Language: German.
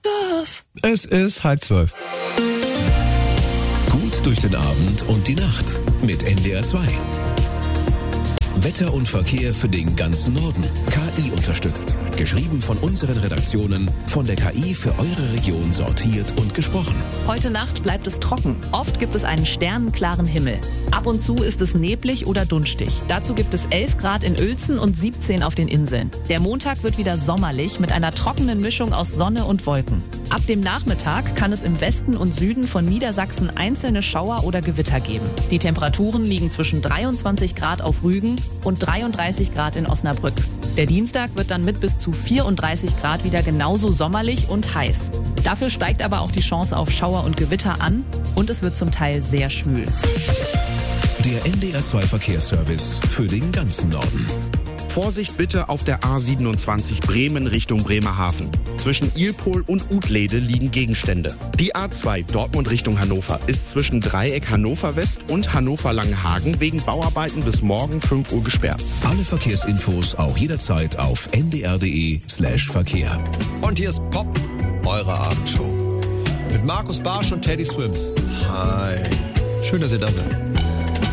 Es ist 11:30. Gut durch den Abend und die Nacht mit NDR 2. Wetter und Verkehr für den ganzen Norden. KI unterstützt. Geschrieben von unseren Redaktionen, von der KI für eure Region sortiert und gesprochen. Heute Nacht bleibt es trocken. Oft gibt es einen sternenklaren Himmel. Ab und zu ist es neblig oder dunstig. Dazu gibt es 11 Grad in Uelzen und 17 auf den Inseln. Der Montag wird wieder sommerlich mit einer trockenen Mischung aus Sonne und Wolken. Ab dem Nachmittag kann es im Westen und Süden von Niedersachsen einzelne Schauer oder Gewitter geben. Die Temperaturen liegen zwischen 23 Grad auf Rügen und 33 Grad in Osnabrück. Der Dienstag wird dann mit bis zu 34 Grad wieder genauso sommerlich und heiß. Dafür steigt aber auch die Chance auf Schauer und Gewitter an und es wird zum Teil sehr schwül. Der NDR 2 Verkehrsservice für den ganzen Norden. Vorsicht bitte auf der A27 Bremen Richtung Bremerhaven. Zwischen Ilpol und Utlede liegen Gegenstände. Die A2 Dortmund Richtung Hannover ist zwischen Dreieck Hannover West und Hannover Langenhagen wegen Bauarbeiten bis morgen 5 Uhr gesperrt. Alle Verkehrsinfos auch jederzeit auf ndr.de/Verkehr. Und hier ist Pop, eure Abendshow. Mit Markus Barsch und Teddy Swims. Hi. Schön, dass ihr da seid.